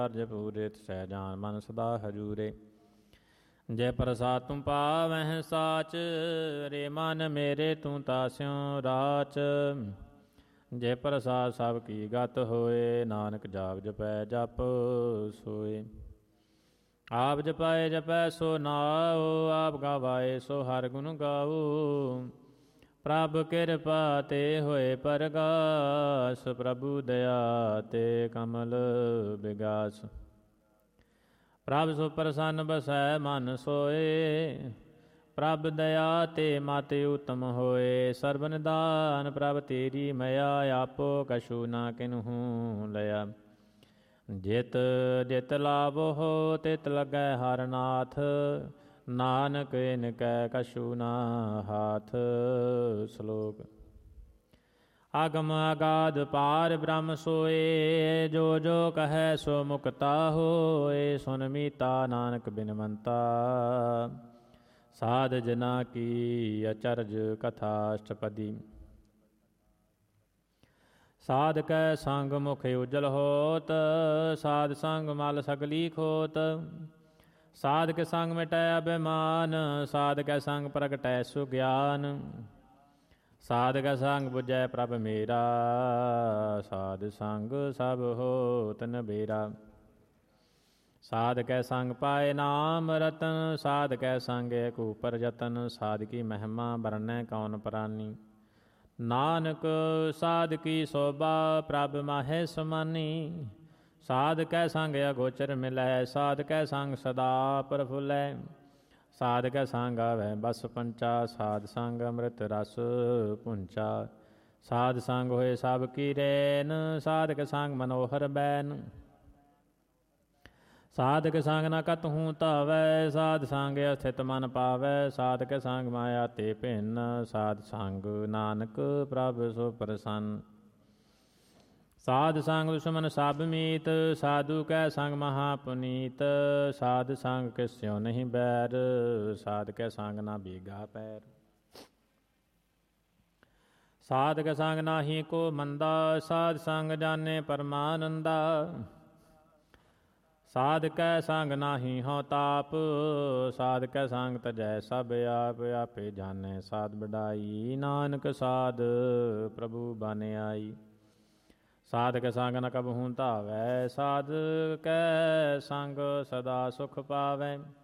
ਜੇ ਪੂਰੇ ਸਹਿ ਜਾਨ ਮਨ ਸਦਾ ਹਜੂਰੇ। ਜੈ ਪ੍ਰਸਾਦ ਤੂੰ ਪਾਵਹਿ ਸਾਚ, ਰੇ ਮਨ ਮੇਰੇ ਤੂੰ ਤਾਸਿਉ ਰਾਚ। ਜੇ ਪ੍ਰਸਾਦ ਸਭ ਕੀ ਗਤ ਹੋਏ, ਨਾਨਕ ਜਾਪ ਜਪੈ ਜਪ ਸੋਏ। ਆਪ ਜਪਾਏ ਜਪੈ ਸੋ ਨਾਉ, ਆਪ ਗਾਵਾਏ ਸੋ ਹਰਿ ਗੁਣ ਗਾਉ। ਪ੍ਰਭ ਕਿਰਪਾ ਤੇ ਹੋਏ ਪਰਗਾਸ, ਪ੍ਰਭੂ ਦਇਆ ਤੇ ਕਮਲ ਬਿਗਾਸ। ਪ੍ਰਭ ਸੋ ਪ੍ਰਸੰਨ ਬਸੈ ਮਨ ਸੋਏ, ਪ੍ਰਭ ਦਇਆ ਤੇ ਮਤਿ ਉਤਮ ਹੋਏ। ਸਰਬ ਨਿਧਾਨ ਪ੍ਰਭ ਤੇਰੀ ਮਇਆ, ਆਪੋ ਕਛੂ ਨਾ ਕਿਨਹੂ ਲਿਆ। ਜਿਤ ਜਿਤ ਲਾਭੋ ਤਿਤ ਲੱਗੈ ਹਰਿ ਨਾਥ, ਨਾਨਕ ਇਨ ਕੈ ਕਛੂ ਨਾ ਹਾਥ। ਸ਼ਲੋਕ। ਆਗਮ ਅਗਾਧ ਪਾਰ ਬ੍ਰਹਮ ਸੋਏ, ਜੋ ਜੋ ਕਹੈ ਸੋ ਮੁਕਤਾ ਹੋਏ। ਸੁਨ ਮੀਤਾ ਨਾਨਕ ਬਿਨਵੰਤਾ, ਸਾਧ ਜਨਾ ਕੀ ਅਚਰਜ ਕਥਾ ਅਸ਼ਟਪਦੀ। ਸਾਧ ਕੈ ਸੰਗ ਮੁਖ ਉਜਲ ਹੋਤ, ਸਾਧ ਸੰਗ ਮਲ ਸਗਲੀ ਖੋਤ। ਸਾਧ ਕੇ ਸੰਗ ਮਿਟੈ ਅਭਿਮਾਨ, ਸਾਧ ਕੈ ਸੰਗ ਪ੍ਰਗਟੈ ਸੁਗਿਆਨ। ਸਾਧ ਕੈ ਸੰਗ ਬੁਝੈ ਪ੍ਰਭ ਮੇਰਾ, ਸਾਧ ਸੰਗ ਸਭ ਹੋਤ ਨਬੇਰਾ। ਸਾਧ ਕੈ ਸੰਗ ਪਾਏ ਨਾਮ ਰਤਨ, ਸਾਧ ਕੈ ਸੰਗ ਏਕ ਊਪਰ ਜਤਨ। ਸਾਧ ਕੀ ਮਹਿਮਾ ਬਰਨੈ ਕੌਣ ਪ੍ਰਾਨੀ, ਨਾਨਕ ਸਾਧ ਕੀ ਸੋਭਾ ਪ੍ਰਭ ਮਾਹੇ ਸਮਾਨੀ। ਸਾਧ ਕੈ ਸੰਗ ਅਗੋਚਰ ਮਿਲੈ, ਸਾਧ ਕੈ ਸੰਗ ਸਦਾ ਪ੍ਰਫੁੱਲੈ। ਸਾਧ ਕੈ ਸੰਗ ਆਵੈ ਬਸ ਪੰਚਾ, ਸਾਧ ਸੰਗ ਅੰਮ੍ਰਿਤ ਰਸ ਪੁੰਚਾ। ਸਾਧ ਸੰਗ ਹੋਏ ਸਭ ਕੀ ਰੈਨ, ਸਾਧ ਕੈ ਸੰਗ ਮਨੋਹਰ ਬੈਨ। ਸਾਧ ਕੇ ਸੰਗ ਨ ਕਤਹੂ ਧਾਵੈ, ਸਾਧ ਸੰਗ ਅਸਥਿਤ ਮਨ ਪਾਵੈ। ਸਾਧ ਕੇ ਸੰਗ ਮਾਇਆ ਤੇ ਭਿੰਨ, ਸਾਧ ਸੰਗ ਨਾਨਕ ਪ੍ਰਭ ਸੋ ਪ੍ਰਸੰਨ। ਸਾਧ ਸੰਗ ਦੁਸ਼ਮਨ ਸਭ ਮੀਤ, ਸਾਧੂ ਕੈ ਸੰਗ ਮਹਾ ਪੁਨੀਤ। ਸਾਧ ਸੰਗ ਕਿਸਿਓ ਨਹੀਂ ਬੈਰ, ਸਾਧ ਕੈ ਸੰਗ ਨਾ ਬੀਗਾ ਪੈਰ। ਸਾਧ ਕੈ ਸੰਗ ਨਾਹੀ ਕੋ ਮੰਦਾ, ਸਾਧ ਸੰਗ ਜਾਣੇ ਪਰਮਾਨੰਦਾ। ਸਾਧ ਕੈ ਸੰਗ ਨਾਹੀ ਹਉ ਤਾਪ, ਸਾਧ ਕੈ ਸੰਗ ਤਜੈ ਸਭ ਆਪ। ਆਪੇ ਜਾਣੈ ਸਾਧ ਵਡਾਈ, ਨਾਨਕ ਸਾਧ ਪ੍ਰਭੂ ਬਨ ਆਈ। ਸਾਧ ਕੈ ਸੰਗ ਨ ਕਬਹੂ ਧਾਵੈ, ਸਾਧ ਕੈ ਸੰਗ ਸਦਾ ਸੁਖ ਪਾਵੈ।